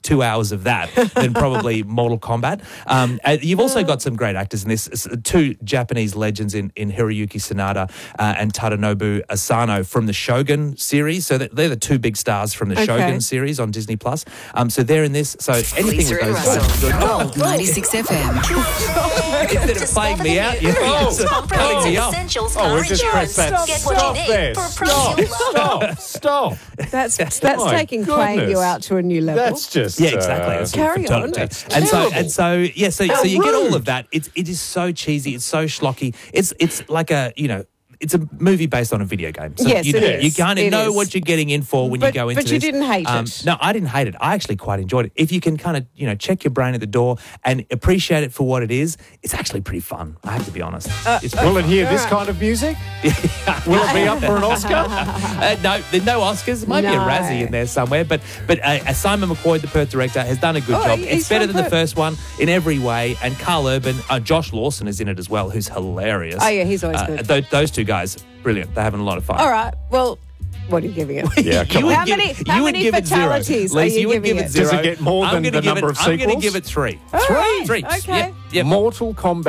2 hours of that than probably Mortal Kombat. You've also got some great actors in this. Two Japanese legends in Hiroyuki Sanada and Tadanobu Asano from the Shogun series. So they're the two big stars from the Shogun series on Disney+. So they're in this. So anything Lisa with and those guys is good. Gold 96 FM. Instead of playing me out, you're cutting me off. We just press that. Stop there. Stop. That's taking playing you out to a new level. That's just... Yeah, exactly. That's carry on. So you get all of that. It is so cheesy. It's so schlocky. It's like it's a movie based on a video game. So Yes, it is. You kind of It know is. what you're getting in for when you go into this. But you didn't hate it. No, I didn't hate it. I actually quite enjoyed it. If you can kind of, check your brain at the door and appreciate it for what it is, it's actually pretty fun, I have to be honest. Will it hear this kind of music? Will it be up for an Oscar? No, there's no Oscars. There might be a Razzie in there somewhere. But Simon McCoy, the Perth director, has done a good job. It's better than the first one in every way. And Carl Urban, Josh Lawson is in it as well, who's hilarious. Oh, yeah, he's always good. Those two guys, brilliant. They're having a lot of fun. All right. Well, what are you giving it? Yeah, come on. How many fatalities are you giving it? Does it get more than the number of sequels? I'm going to give it 3. 3? Three. Okay. Yep. Mortal Kombat